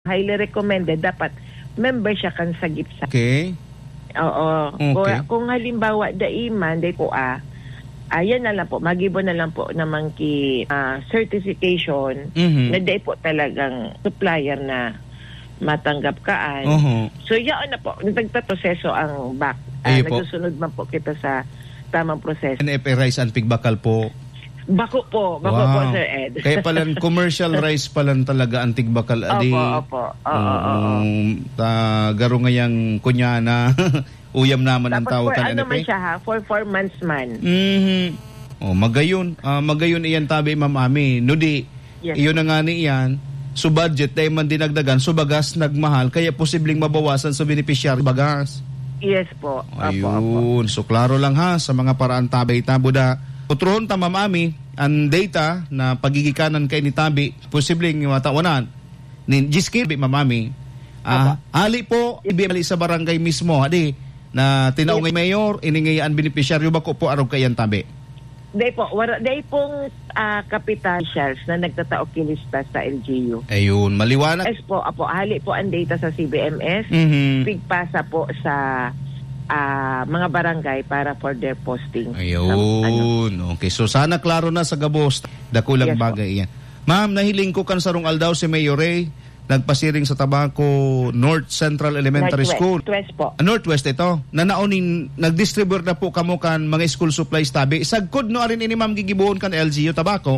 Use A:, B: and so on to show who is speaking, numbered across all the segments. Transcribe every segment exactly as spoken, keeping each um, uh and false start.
A: highly recommended, dapat member siya kan sa GIPSA.
B: Okay.
A: Oo.
B: Okay.
A: Kung, kung halimbawa, daiman, day po ah, ayan na lang po, magibo na lang po naman ki uh, certification
B: Mm-hmm.
A: na day po talagang supplier na matanggap kaan.
B: Uh-huh.
A: So, yun na po, nagtaproseso ang back. Uh, nagsusunod man po kita sa tamang proseso.
B: N F A Rice and Pigbakal po.
A: Bako po, bako
B: Wow.
A: po, Sir Ed.
B: Kaya pala, commercial rice pala talaga ang Tigbakal. Adi,
A: opo, opo. Oo, oo, oo.
B: Ta, garo ngayang kunyana, uyam naman ang
A: Tapos
B: tawag
A: for
B: kan
A: ano
B: N F A.
A: man siya ha, for four months man.
B: Mm-hmm. Oh, magayon. Uh, magayon iyan tabi, Ma'am Ami. No di,
A: Yes.
B: iyon na nga ni iyan. So budget, tayo man dinagdagan. So bagas nagmahal, kaya posibleng mabawasan sa beneficiary bagas.
A: Yes po. Opo, opo.
B: Ayun. So klaro lang ha, sa mga paraan tabay tabo da. Utrohon ta, Ma'am Ami, ang data na pagigikanan kay ni tabi, posibleng matawanan. Ni Giskil, Ma'am Ami. Ah, ali po, ibibali sa barangay mismo, adi, na tinaw ngay mayor, iningayaan beneficiaryo ba ko po araw kayan tabi?
A: Day po, wala, day pong uh, kapital shells na nagtatao kilista sa L G U.
B: Ayun, maliwanag.
A: Yes po, apo, hali po ang data sa C B M S,
B: Mm-hmm.
A: pigpasa po sa uh, mga barangay para for their posting.
B: Ayun,
A: Sa, ano.
B: okay. So sana klaro na sa gabos, dakulang
A: Yes,
B: bagay yan. Ma'am, nahiling ko kan sarong aldaw si Mayor Ray, nagpasiring sa Tabaco North Central Elementary
A: Northwest,
B: School.
A: Northwest po.
B: Ah, Northwest ito. Nanaunin, nag-distribute na po kamo kan mga school supplies tabi. Sagkod no arin ini ma'am gigibuon kan L G U Tabaco.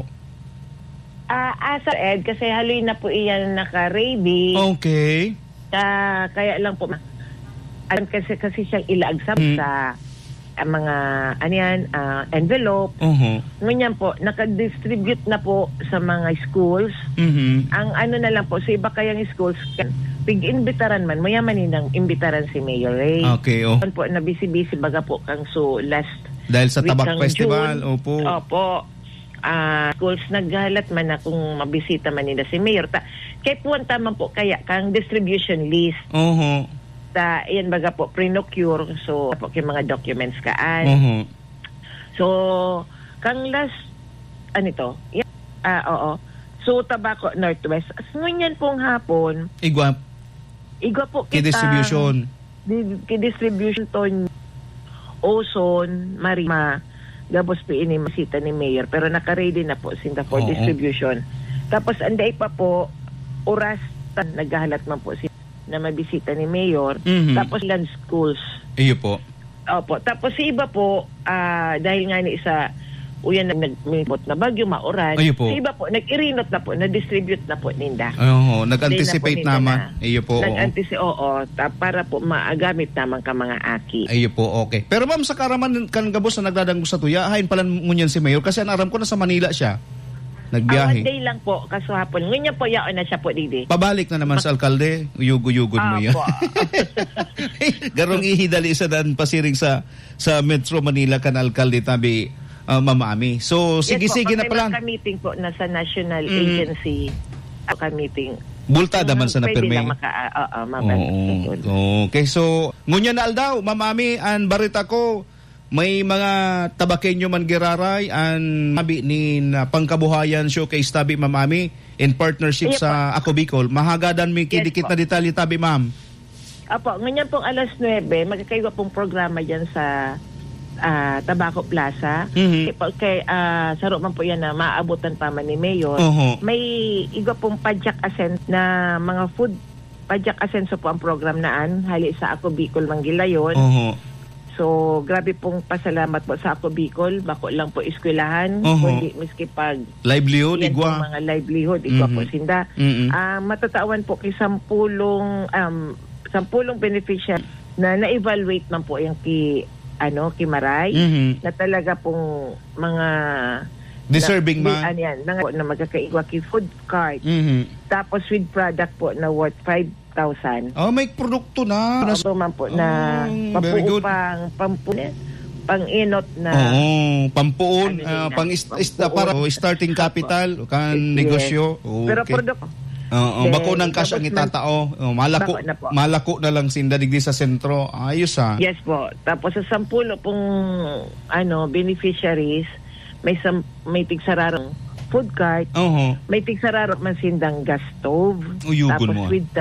A: Ah, uh, Sir Ed, kasi haloy na po iyan naka-ready.
B: Okay.
A: Uh, kaya lang po, alam kasi kasi siyang ilaagsam
B: Hmm.
A: sa uh, mga ano yan, uh, envelope.
B: Uh-huh.
A: Ngunyan po, naka-distribute na po sa mga schools.
B: Mhm.
A: Ang ano na lang po, sa iba kayang schools, pig-imbitaran man, mayaman ng imbitaran si Mayor Ray.
B: Okay, oh.
A: Po, na busy-busy baga po kang so last
B: Dahil sa
A: week
B: Tabak
A: ng
B: Festival,
A: June.
B: opo.
A: Opo. Ah, schools naghalat man na kung mabisita man nila si Mayor. Ta, kaya po ang tama po kaya kang distribution list.
B: Uh-huh.
A: Ta, yan baga po, pre-nocure. So, po kay mga documents kaan.
B: Uh-huh.
A: So, kang last, ano ito? Yan, ah, oo. So, Tabaco Northwest. As ngunyan pong hapon,
B: Igwa,
A: igwa po kita.
B: ki-distribution.
A: Di, ki-distribution to Ozone, Marima, gabos po ini masita ni Mayor. Pero naka-ready na po sinta for
B: Oo.
A: distribution. Tapos, anday pa po, oras, naghahalat man po si na mabisita ni Mayor.
B: Mhm.
A: Tapos, land schools.
B: Iyo po.
A: Opo. Tapos, si iba po, ah, dahil nga ni isa, uyan na nagmipot na bagyo, mauran.
B: Ayo po.
A: Si iba po, nag-irinot na po, na-distribute na po ninda.
B: Oo, nag-anticipate
A: Hindi na po
B: naman.
A: nila
B: Iyo po. oo.
A: Nag-anticipate, oo. Ta, para po maagamit naman ka mga aki.
B: Ayo po, okay. Pero ma'am, sa karaman kan gabos na nagdadanggo sa tuya, hain pala ngunyan si Mayor kasi ang aram ko na sa Manila siya.
A: Ah, one
B: Nagbiyahe.
A: day lang po, kaso hapon. Ngayon po, yaon na siya po, Didi.
B: Pabalik na naman sa alkalde, uyug-uyugod mo yan.
A: Apo.
B: Garong ihidali sa dan pasiring sa sa Metro Manila kan alkalde tabi uh, Mamami. So sige
A: Yes po,
B: sige na
A: pag
B: pala.
A: may meeting po na sa National
B: Mm.
A: Agency, uh, ka-meeting.
B: Bulta daman sa
A: Pwede
B: napirme.
A: lang maka, uh, uh, mabalik.
B: Oo. Okay, so ngunya na aldaw, Mamami, an barita ko may mga tabakenyo man giraray an mabi ni na pangkabuhayan showcase tabi Mamami in partnership
A: Yes,
B: sa Ako Bicol. Mahagadan mi kidikit
A: po.
B: na detalye tabi ma'am.
A: Apo, ngayon pong alas nuwebe, magkakaiwa pong programa dyan sa ah, Tabaco Plaza.
B: Mhm.
A: Kay, kay ah, saro man po yan na maabutan pa man ni Mayor.
B: Oho.
A: May iga pong Pajak Ascent na mga food Pajak Ascenso po ang program naan hali sa Ako Bicol Manggilayon.
B: Oho.
A: So, grabe pong pasalamat po sa Ako Bicol. Bako lang po eskwelahan,
B: Oho.
A: kundi miski pag
B: Livelihood
A: yan po
B: igwa.
A: mga livelihood, igwa
B: Mhm.
A: po sinda.
B: Mhm.
A: Ah, matatawan po kay sampulong um, sampulong beneficiary na na-evaluate man po yung ki ano ki Maray
B: Mhm.
A: na talaga pong mga
B: Deserving
A: na,
B: man.
A: Ano yan, na, na magkakaigwa ki food card.
B: Mhm.
A: Tapos with product po na worth five thousand.
B: Oh, may produkto na.
A: Ano man po na
B: Oh, very good.
A: papuupang pampu pang-inot na
B: Oo, pampuon,
A: Ano
B: ah,
A: yun na?
B: pang is, is,
A: Pampuon.
B: para oh, starting capital kan
A: Yes.
B: negosyo.
A: pero
B: Okay.
A: produkto.
B: Oo,
A: Then,
B: bako ng cash ang
A: tapos
B: itatao. Oh, malako,
A: Bako na po.
B: malako na lang sinda digdi sa sentro. Ayos ah.
A: Yes po. Tapos sa sampulo pong ano beneficiaries, may sam, may tigsararong food cart,
B: Oho.
A: may tigsararot man sindang gas stove.
B: Uyugon
A: Tapos
B: mo.
A: with the